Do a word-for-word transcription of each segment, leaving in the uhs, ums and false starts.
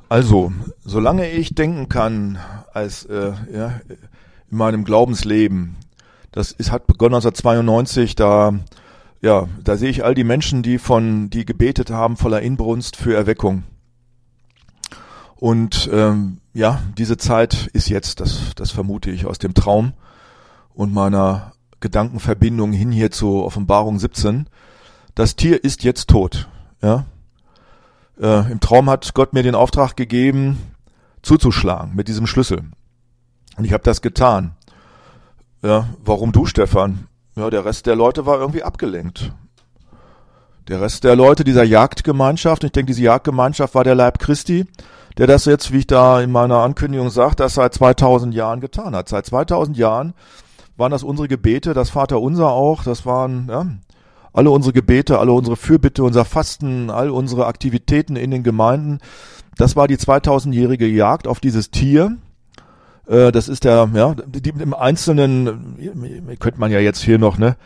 Also, solange ich denken kann, als äh, ja, in meinem Glaubensleben, das ist, hat begonnen neunzehnhundertzweiundneunzig, da ja, da sehe ich all die Menschen, die von, die gebetet haben voller Inbrunst für Erweckung. Und ähm, ja, diese Zeit ist jetzt, das, das vermute ich aus dem Traum und meiner Gedankenverbindung hin hier zu Offenbarung siebzehn. Das Tier ist jetzt tot. Ja. Äh, Im Traum hat Gott mir den Auftrag gegeben, zuzuschlagen mit diesem Schlüssel. Und ich habe das getan. Ja, warum du, Stefan? Ja, der Rest der Leute war irgendwie abgelenkt. Der Rest der Leute dieser Jagdgemeinschaft, ich denke, diese Jagdgemeinschaft war der Leib Christi, der das jetzt, wie ich da in meiner Ankündigung sage, das seit zweitausend Jahren getan hat. Seit zweitausend Jahren waren das unsere Gebete, das Vaterunser auch, das waren ja, alle unsere Gebete, alle unsere Fürbitte, unser Fasten, all unsere Aktivitäten in den Gemeinden. Das war die zweitausendjährige Jagd auf dieses Tier. Das ist der, ja, die, im Einzelnen, könnte man ja jetzt hier noch, ne,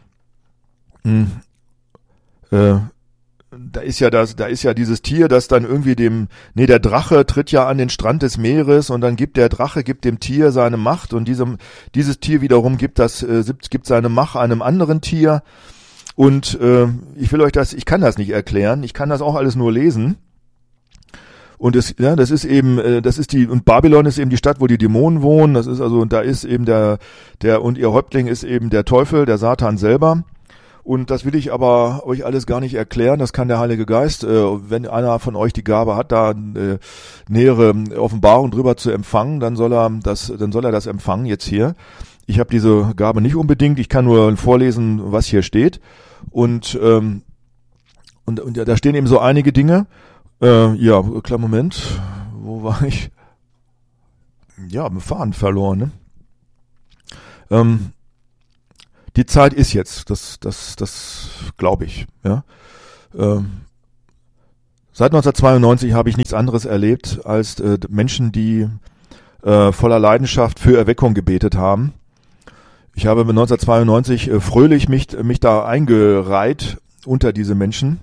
hm, äh, da ist ja das, da ist ja dieses Tier, das dann irgendwie dem, nee, der Drache tritt ja an den Strand des Meeres und dann gibt der Drache, gibt dem Tier seine Macht und diesem, dieses Tier wiederum gibt das, äh, gibt seine Macht einem anderen Tier und äh, ich will euch das, ich kann das nicht erklären, ich kann das auch alles nur lesen. Und es, ja, das ist eben, äh, das ist die, und Babylon ist eben die Stadt, wo die Dämonen wohnen. Das ist also, und da ist eben der, der, und ihr Häuptling ist eben der Teufel, der Satan selber. Und das will ich aber euch alles gar nicht erklären. Das kann der Heilige Geist, äh, wenn einer von euch die Gabe hat, da äh, nähere Offenbarung drüber zu empfangen, dann soll er das, dann soll er das empfangen jetzt hier. Ich habe diese Gabe nicht unbedingt. Ich kann nur vorlesen, was hier steht. Und ähm, und, und da stehen eben so einige Dinge. Äh, ja, klar, Moment. Wo war ich? Ja, im Faden verloren, ne? Ähm, die Zeit ist jetzt, das, das, das glaube ich, ja. Ähm, seit neunzehnhundertzweiundneunzig habe ich nichts anderes erlebt als äh, Menschen, die äh, voller Leidenschaft für Erweckung gebetet haben. Ich habe neunzehnhundertzweiundneunzig äh, fröhlich mich, mich da eingereiht unter diese Menschen.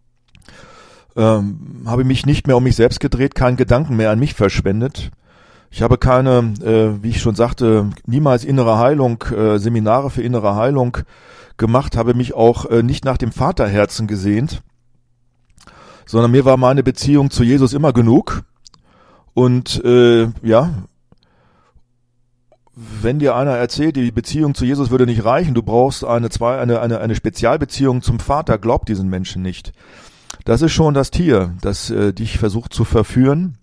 Ähm, habe mich nicht mehr um mich selbst gedreht, keinen Gedanken mehr an mich verschwendet. Ich habe keine, äh, wie ich schon sagte, niemals innere Heilung, äh, Seminare für innere Heilung gemacht, habe mich auch äh, nicht nach dem Vaterherzen gesehnt, sondern mir war meine Beziehung zu Jesus immer genug. Und äh, ja, wenn dir einer erzählt, die Beziehung zu Jesus würde nicht reichen, du brauchst eine, zwei, eine, eine, eine Spezialbeziehung zum Vater, glaub diesen Menschen nicht. Das ist schon das Tier, das äh, dich versucht zu verführen.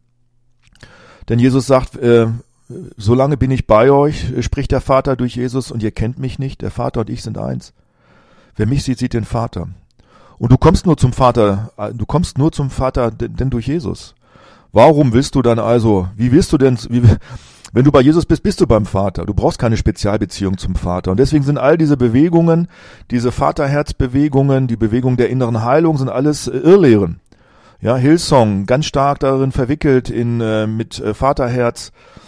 Denn Jesus sagt, äh, solange bin ich bei euch, spricht der Vater durch Jesus, und ihr kennt mich nicht, der Vater und ich sind eins. Wer mich sieht, sieht den Vater. Und du kommst nur zum Vater, du kommst nur zum Vater, denn durch Jesus. Warum willst du dann also, wie willst du denn, wie, wenn du bei Jesus bist, bist du beim Vater. Du brauchst keine Spezialbeziehung zum Vater. Und deswegen sind all diese Bewegungen, diese Vaterherzbewegungen, die Bewegung der inneren Heilung, sind alles Irrlehren. Ja, Hillsong, ganz stark darin verwickelt in äh, mit äh, Vaterherz.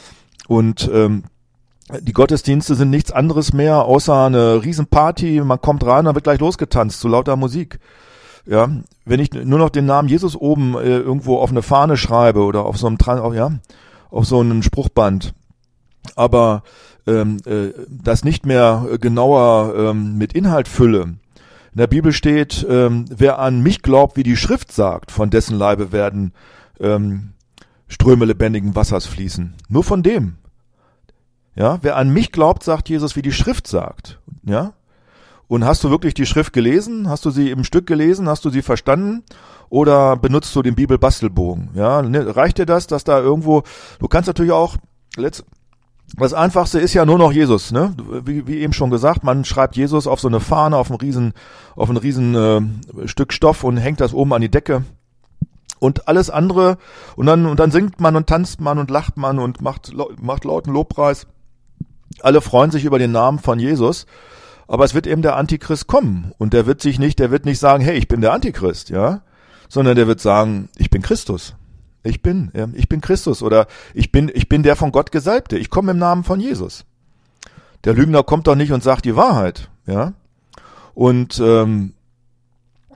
Und ähm, die Gottesdienste sind nichts anderes mehr, außer eine Riesenparty. Man kommt rein, dann wird gleich losgetanzt zu lauter Musik. Ja, wenn ich nur noch den Namen Jesus oben äh, irgendwo auf eine Fahne schreibe oder auf so einem, auf, ja, auf so einem Spruchband, aber ähm, äh, das nicht mehr genauer ähm, mit Inhalt fülle. In der Bibel steht, ähm, wer an mich glaubt, wie die Schrift sagt, von dessen Leibe werden ähm, Ströme lebendigen Wassers fließen. Nur von dem. Ja, wer an mich glaubt, sagt Jesus, wie die Schrift sagt. Ja. Und hast du wirklich die Schrift gelesen? Hast du sie im Stück gelesen? Hast du sie verstanden? Oder benutzt du den Bibelbastelbogen? Ja, ne, reicht dir das, dass da irgendwo, du kannst natürlich auch, letzt, das Einfachste ist ja nur noch Jesus, ne? Wie, wie eben schon gesagt, man schreibt Jesus auf so eine Fahne, auf ein riesen, auf ein riesen äh, Stück Stoff und hängt das oben an die Decke. Und alles andere, und dann, und dann singt man und tanzt man und lacht man und macht, macht lauten Lobpreis. Alle freuen sich über den Namen von Jesus. Aber es wird eben der Antichrist kommen. Und der wird sich nicht, der wird nicht sagen, hey, ich bin der Antichrist, ja? Sondern der wird sagen, ich bin Christus. Ich bin, ja, ich bin Christus, oder ich bin, ich bin der von Gott Gesalbte. Ich komme im Namen von Jesus. Der Lügner kommt doch nicht und sagt die Wahrheit, ja. Und ähm,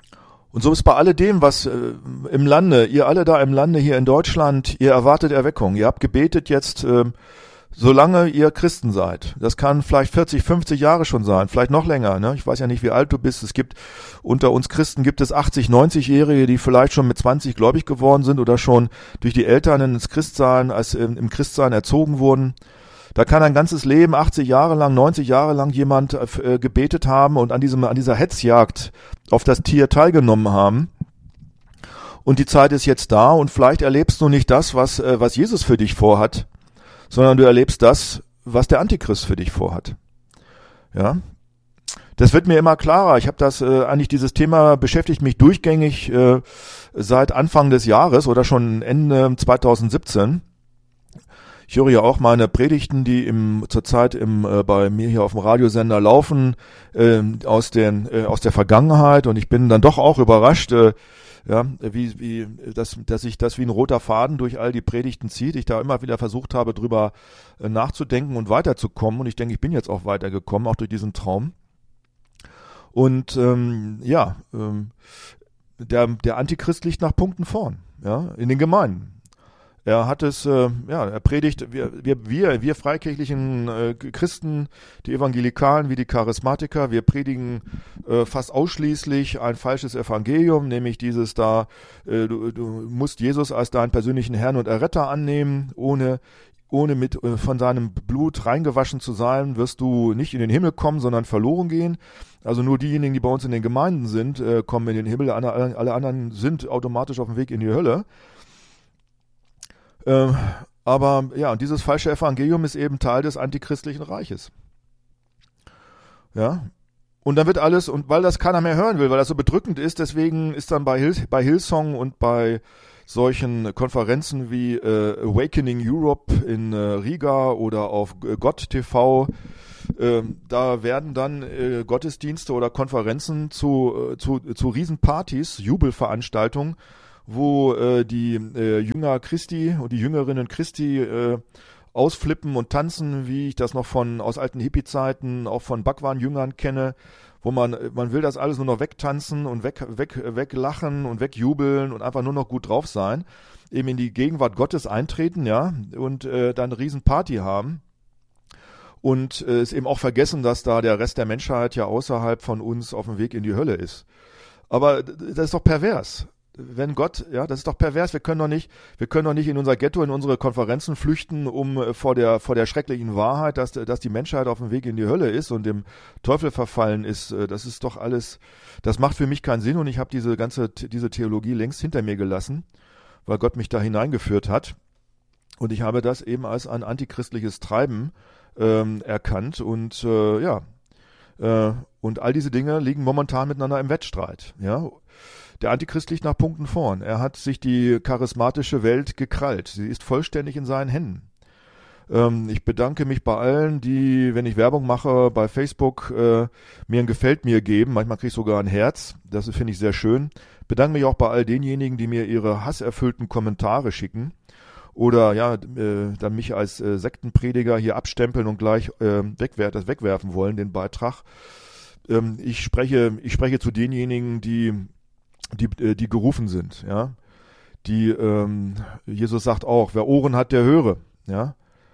Und so ist bei alledem, was äh, im Lande, ihr alle da im Lande hier in Deutschland, ihr erwartet Erweckung. Ihr habt gebetet jetzt, äh, solange ihr Christen seid. Das kann vielleicht vierzig, fünfzig Jahre schon sein, vielleicht noch länger. Ne? Ich weiß ja nicht, wie alt du bist. Es gibt unter uns Christen gibt es achtzig, neunzig-Jährige, die vielleicht schon mit zwanzig gläubig geworden sind oder schon durch die Eltern ins Christsein, als äh, im Christsein erzogen wurden. Da kann ein ganzes Leben, achtzig Jahre lang, neunzig Jahre lang jemand äh, gebetet haben und an diesem, an dieser Hetzjagd auf das Tier teilgenommen haben. Und die Zeit ist jetzt da und vielleicht erlebst du nicht das, was, äh, was Jesus für dich vorhat, sondern du erlebst das, was der Antichrist für dich vorhat. Ja. Das wird mir immer klarer. Ich habe das, äh, eigentlich dieses Thema beschäftigt mich durchgängig äh, seit Anfang des Jahres oder schon Ende zwanzig siebzehn. Ich höre ja auch meine Predigten, die im, zurzeit im, äh, bei mir hier auf dem Radiosender laufen, äh, aus, den, äh, aus der Vergangenheit und ich bin dann doch auch überrascht, äh, ja, wie, wie, dass, dass sich das wie ein roter Faden durch all die Predigten zieht. Ich da immer wieder versucht habe, drüber äh, nachzudenken und weiterzukommen und ich denke, ich bin jetzt auch weitergekommen, auch durch diesen Traum. Und ähm, ja, ähm, der, der Antichrist liegt nach Punkten vorn, ja, in den Gemeinden. Er hat es, äh, ja, er predigt, wir, wir, wir, wir freikirchlichen äh, Christen, die Evangelikalen wie die Charismatiker, wir predigen äh, fast ausschließlich ein falsches Evangelium, nämlich dieses da, äh, du, du musst Jesus als deinen persönlichen Herrn und Erretter annehmen, ohne ohne mit äh, von seinem Blut reingewaschen zu sein, wirst du nicht in den Himmel kommen, sondern verloren gehen. Also nur diejenigen, die bei uns in den Gemeinden sind, äh, kommen in den Himmel, alle, alle anderen sind automatisch auf dem Weg in die Hölle. Ähm, aber ja, und dieses falsche Evangelium ist eben Teil des antichristlichen Reiches. Ja, und dann wird alles, und weil das keiner mehr hören will, weil das so bedrückend ist, deswegen ist dann bei, Hill, bei Hillsong und bei solchen Konferenzen wie äh, Awakening Europe in äh, Riga oder auf äh, Gott T V, äh, da werden dann äh, Gottesdienste oder Konferenzen zu, äh, zu, zu Riesenpartys, Jubelveranstaltungen, wo äh, die äh, Jünger Christi und die Jüngerinnen Christi äh, ausflippen und tanzen, wie ich das noch von aus alten Hippie-Zeiten, auch von Bhagwan-Jüngern kenne, wo man man will das alles nur noch wegtanzen und weg weg weglachen und wegjubeln und einfach nur noch gut drauf sein, eben in die Gegenwart Gottes eintreten, ja, und äh, dann eine Riesenparty haben. Und äh, es eben auch vergessen, dass da der Rest der Menschheit ja außerhalb von uns auf dem Weg in die Hölle ist. Aber das ist doch pervers. Wenn Gott, ja, das ist doch pervers. Wir können doch nicht, wir können doch nicht in unser Ghetto, in unsere Konferenzen flüchten, um äh, vor der vor der schrecklichen Wahrheit, dass dass die Menschheit auf dem Weg in die Hölle ist und dem Teufel verfallen ist. Äh, das ist doch alles, das macht für mich keinen Sinn und ich habe diese ganze diese Theologie längst hinter mir gelassen, weil Gott mich da hineingeführt hat und ich habe das eben als ein antichristliches Treiben ähm, erkannt und äh, ja äh, und all diese Dinge liegen momentan miteinander im Wettstreit, ja. Der Antichrist liegt nach Punkten vorn. Er hat sich die charismatische Welt gekrallt. Sie ist vollständig in seinen Händen. Ähm, ich bedanke mich bei allen, die, wenn ich Werbung mache, bei Facebook äh, mir ein Gefällt mir geben. Manchmal kriege ich sogar ein Herz. Das finde ich sehr schön. Bedanke mich auch bei all denjenigen, die mir ihre hasserfüllten Kommentare schicken. Oder ja, äh, dann mich als äh, Sektenprediger hier abstempeln und gleich äh, wegwer- das wegwerfen wollen, den Beitrag. Ähm, ich spreche, ich spreche zu denjenigen, die die die gerufen sind, ja, die ähm, Jesus sagt auch, wer Ohren hat, der höre, ja,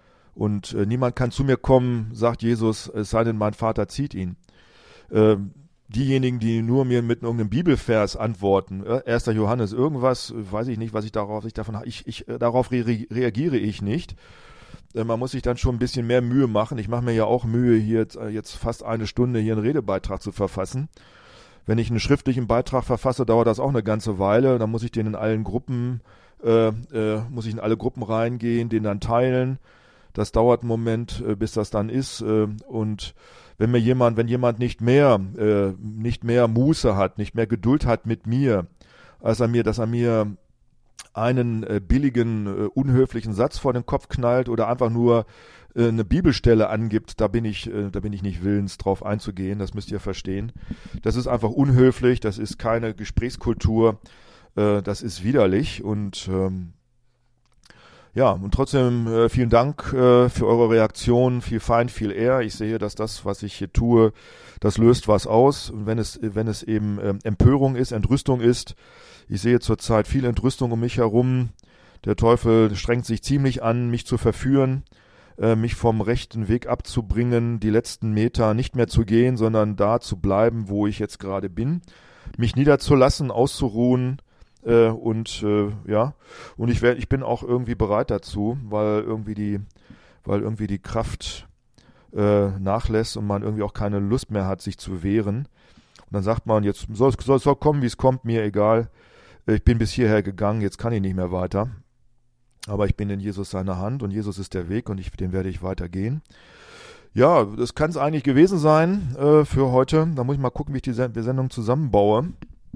und äh, niemand kann zu mir kommen, sagt Jesus, es sei denn, mein Vater zieht ihn. Ähm, diejenigen, die nur mir mit irgendeinem Bibelvers antworten, äh, erster Johannes, irgendwas, weiß ich nicht, was ich darauf, ich davon, ich, ich äh, darauf re- reagiere ich nicht. Äh, man muss sich dann schon ein bisschen mehr Mühe machen. Ich mache mir ja auch Mühe, hier jetzt, äh, jetzt fast eine Stunde hier einen Redebeitrag zu verfassen. Wenn ich einen schriftlichen Beitrag verfasse, dauert das auch eine ganze Weile. Dann muss ich den in allen Gruppen, äh, äh, muss ich in alle Gruppen reingehen, den dann teilen. Das dauert einen Moment, äh, bis das dann ist. Äh, und wenn mir jemand, wenn jemand nicht mehr, äh, nicht mehr Muße hat, nicht mehr Geduld hat mit mir, als er mir, dass er mir einen äh, billigen, äh, unhöflichen Satz vor den Kopf knallt oder einfach nur äh, eine Bibelstelle angibt, da bin ich, äh, da bin ich nicht willens, drauf einzugehen. Das müsst ihr verstehen. Das ist einfach unhöflich. Das ist keine Gesprächskultur. Äh, das ist widerlich und ähm, Ja, und trotzdem äh, vielen Dank äh, für eure Reaktion, viel Feind, viel Ehr. Ich sehe, dass das, was ich hier tue, das löst was aus. Und wenn es, wenn es eben ähm, Empörung ist, Entrüstung ist, ich sehe zurzeit viel Entrüstung um mich herum. Der Teufel strengt sich ziemlich an, mich zu verführen, äh, mich vom rechten Weg abzubringen, die letzten Meter nicht mehr zu gehen, sondern da zu bleiben, wo ich jetzt gerade bin, mich niederzulassen, auszuruhen. Äh, und äh, ja, und ich werde, ich bin auch irgendwie bereit dazu, weil irgendwie die, weil irgendwie die Kraft äh, nachlässt und man irgendwie auch keine Lust mehr hat, sich zu wehren. Und dann sagt man, jetzt soll es soll, soll kommen, wie es kommt, mir egal. Ich bin bis hierher gegangen, jetzt kann ich nicht mehr weiter. Aber ich bin in Jesus seiner Hand und Jesus ist der Weg und ich, den werde ich weitergehen. Ja, das kann es eigentlich gewesen sein äh, für heute. Da muss ich mal gucken, wie ich die, Send- die Sendung zusammenbaue.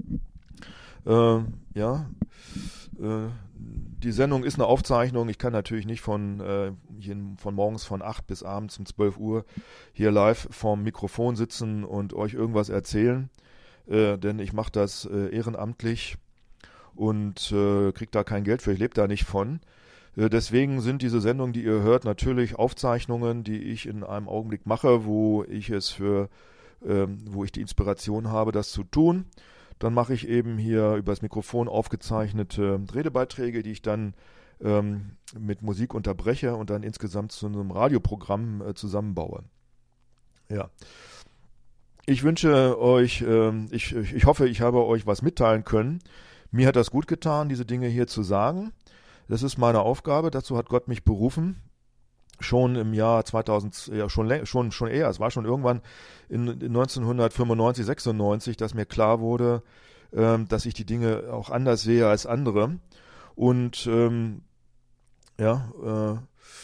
Äh, ja, äh, die Sendung ist eine Aufzeichnung. Ich kann natürlich nicht von, äh, hier von morgens von acht bis abends um zwölf Uhr hier live vorm Mikrofon sitzen und euch irgendwas erzählen, äh, denn ich mache das äh, ehrenamtlich und äh, kriege da kein Geld für. Ich lebe da nicht von. Äh, deswegen sind diese Sendungen, die ihr hört, natürlich Aufzeichnungen, die ich in einem Augenblick mache, wo ich es für, äh, wo ich die Inspiration habe, das zu tun. Dann mache ich eben hier übers Mikrofon aufgezeichnete Redebeiträge, die ich dann ähm, mit Musik unterbreche und dann insgesamt zu einem Radioprogramm äh, zusammenbaue. Ja. Ich wünsche euch, ähm, ich, ich hoffe, ich habe euch was mitteilen können. Mir hat das gut getan, diese Dinge hier zu sagen. Das ist meine Aufgabe, dazu hat Gott mich berufen. Schon im Jahr zweitausend, ja schon, schon, schon eher, es war schon irgendwann in, in neunzehnhundertfünfundneunzig, sechsundneunzig, dass mir klar wurde, ähm, dass ich die Dinge auch anders sehe als andere. Und ähm, ja, äh,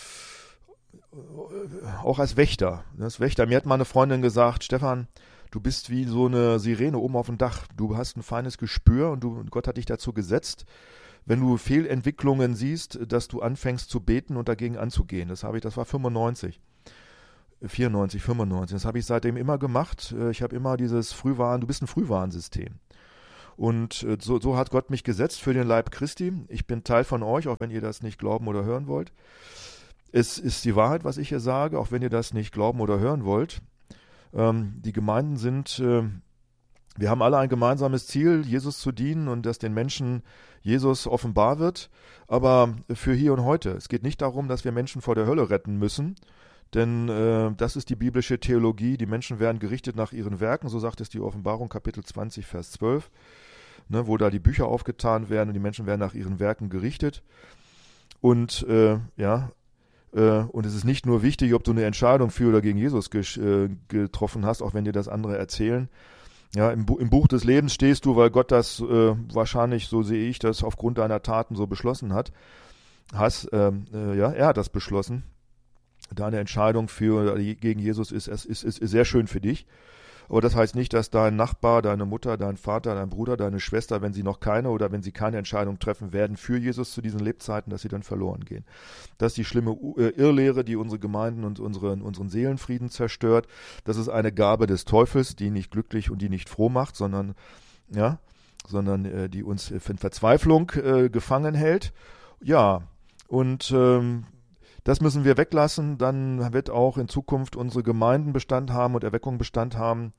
auch als Wächter. Als Wächter. Mir hat mal eine Freundin gesagt, Stefan, du bist wie so eine Sirene oben auf dem Dach. Du hast ein feines Gespür und du, Gott hat dich dazu gesetzt, wenn du Fehlentwicklungen siehst, dass du anfängst zu beten und dagegen anzugehen. Das habe ich, das war fünfundneunzig, vierundneunzig, fünfundneunzig. Das habe ich seitdem immer gemacht. Ich habe immer dieses Frühwarn, du bist ein Frühwarnsystem. Und so, so hat Gott mich gesetzt für den Leib Christi. Ich bin Teil von euch, auch wenn ihr das nicht glauben oder hören wollt. Es ist die Wahrheit, was ich hier sage, auch wenn ihr das nicht glauben oder hören wollt. Ähm, die Gemeinden sind, äh, wir haben alle ein gemeinsames Ziel, Jesus zu dienen und dass den Menschen Jesus offenbar wird, aber für hier und heute. Es geht nicht darum, dass wir Menschen vor der Hölle retten müssen, denn äh, das ist die biblische Theologie. Die Menschen werden gerichtet nach ihren Werken, so sagt es die Offenbarung Kapitel zwanzig, Vers zwölf, ne, wo da die Bücher aufgetan werden und die Menschen werden nach ihren Werken gerichtet. Und äh, ja, äh, und es ist nicht nur wichtig, ob du eine Entscheidung für oder gegen Jesus gesch- äh, getroffen hast, auch wenn dir das andere erzählen. Ja, im, Bu- im Buch des Lebens stehst du, weil Gott das äh, wahrscheinlich, so sehe ich, das aufgrund deiner Taten so beschlossen hat. Hast, ähm, äh, ja, er hat das beschlossen. Deine Entscheidung für oder gegen Jesus ist, ist, ist, ist sehr schön für dich. Aber das heißt nicht, dass dein Nachbar, deine Mutter, dein Vater, dein Bruder, deine Schwester, wenn sie noch keine oder wenn sie keine Entscheidung treffen werden für Jesus zu diesen Lebzeiten, dass sie dann verloren gehen. Das ist die schlimme äh, Irrlehre, die unsere Gemeinden und unsere, unseren Seelenfrieden zerstört. Das ist eine Gabe des Teufels, die nicht glücklich und die nicht froh macht, sondern, ja, sondern äh, die uns in Verzweiflung äh, gefangen hält. Ja, und ähm, das müssen wir weglassen, dann wird auch in Zukunft unsere Gemeinden Bestand haben und Erweckung Bestand haben.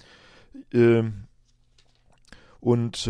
Und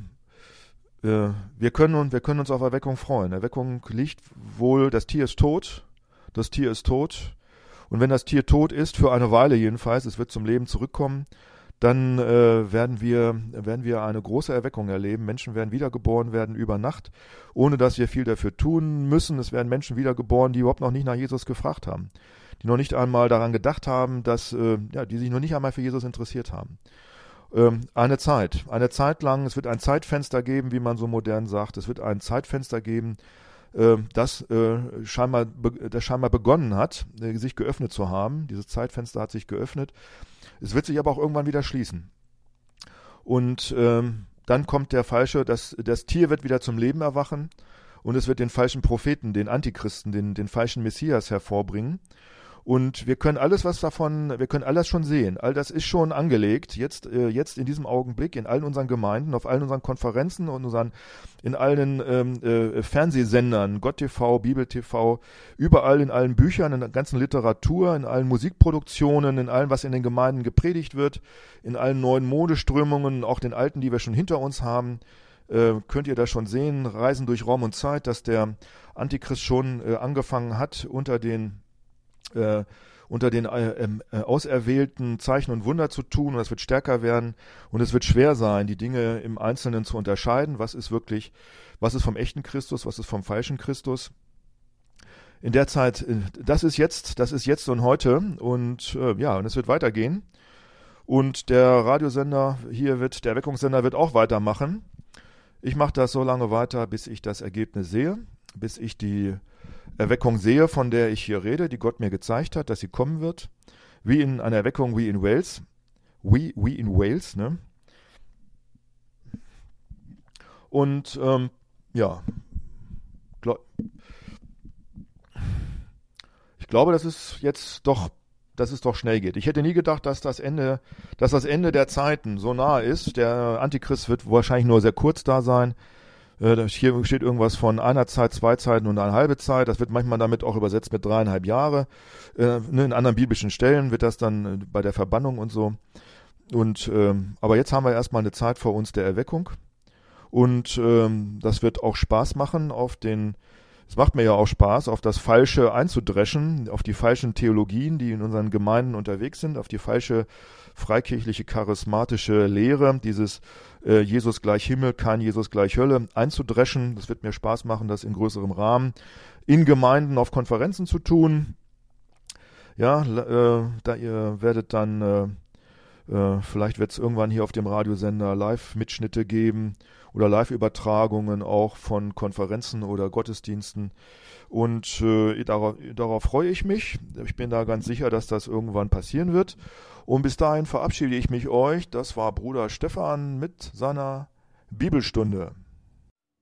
wir können, wir können uns auf Erweckung freuen. Erweckung liegt wohl, das Tier ist tot, das Tier ist tot. Und wenn das Tier tot ist, für eine Weile jedenfalls, es wird zum Leben zurückkommen, dann äh, werden wir, werden wir eine große Erweckung erleben. Menschen werden wiedergeboren werden über Nacht, ohne dass wir viel dafür tun müssen. Es werden Menschen wiedergeboren, die überhaupt noch nicht nach Jesus gefragt haben, die noch nicht einmal daran gedacht haben, dass, äh, ja, die sich noch nicht einmal für Jesus interessiert haben. Ähm, eine Zeit, eine Zeit lang, es wird ein Zeitfenster geben, wie man so modern sagt. Es wird ein Zeitfenster geben, äh, das, äh, scheinbar, das scheinbar begonnen hat, äh, sich geöffnet zu haben. Dieses Zeitfenster hat sich geöffnet. Es wird sich aber auch irgendwann wieder schließen. Und ähm, dann kommt der falsche, das, das Tier wird wieder zum Leben erwachen und es wird den falschen Propheten, den Antichristen, den, den falschen Messias hervorbringen. Und wir können alles, was davon, wir können alles schon sehen. All das ist schon angelegt, jetzt, äh, jetzt in diesem Augenblick, in allen unseren Gemeinden, auf allen unseren Konferenzen und unseren, in allen ähm, äh, Fernsehsendern, Gott T V, Bibel T V, überall in allen Büchern, in der ganzen Literatur, in allen Musikproduktionen, in allem, was in den Gemeinden gepredigt wird, in allen neuen Modeströmungen, auch den alten, die wir schon hinter uns haben. Äh, könnt ihr das schon sehen, Reisen durch Raum und Zeit, dass der Antichrist schon äh, angefangen hat, unter den Äh, unter den äh, äh, auserwählten Zeichen und Wunder zu tun, und das wird stärker werden und es wird schwer sein, die Dinge im Einzelnen zu unterscheiden, was ist wirklich, was ist vom echten Christus, was ist vom falschen Christus. In der Zeit, äh, das ist jetzt, das ist jetzt und heute und äh, ja, und es wird weitergehen und der Radiosender hier wird, der Erweckungssender wird auch weitermachen. Ich mache das so lange weiter, bis ich das Ergebnis sehe, bis ich die Erweckung sehe, von der ich hier rede, die Gott mir gezeigt hat, dass sie kommen wird. Wie in einer Erweckung wie in Wales. Wie, wie in Wales, ne? Und, ähm, ja. Ich glaube, dass es jetzt doch, dass es doch schnell geht. Ich hätte nie gedacht, dass das Ende, dass das Ende der Zeiten so nah ist. Der Antichrist wird wahrscheinlich nur sehr kurz da sein. Hier steht irgendwas von einer Zeit, zwei Zeiten und eine halbe Zeit. Das wird manchmal damit auch übersetzt mit dreieinhalb Jahre. In anderen biblischen Stellen wird das dann bei der Verbannung und so. Und ähm, aber jetzt haben wir erstmal eine Zeit vor uns der Erweckung. Und ähm, das wird auch Spaß machen, auf den, es macht mir ja auch Spaß, auf das Falsche einzudreschen, auf die falschen Theologien, die in unseren Gemeinden unterwegs sind, auf die falsche freikirchliche, charismatische Lehre, dieses äh, Jesus gleich Himmel, kein Jesus gleich Hölle, einzudreschen. Das wird mir Spaß machen, das in größerem Rahmen in Gemeinden auf Konferenzen zu tun. Ja, äh, da ihr werdet dann, äh, äh, vielleicht wird es irgendwann hier auf dem Radiosender Live-Mitschnitte geben oder Live-Übertragungen auch von Konferenzen oder Gottesdiensten. Und äh, darauf, darauf freue ich mich. Ich bin da ganz sicher, dass das irgendwann passieren wird. Und bis dahin verabschiede ich mich euch. Das war Bruder Stefan mit seiner Bibelstunde.